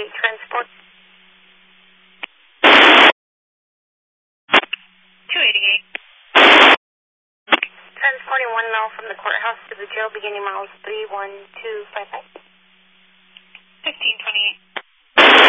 transport. 288. Transporting 1 mile from the courthouse to the jail, beginning miles 31255. 1528.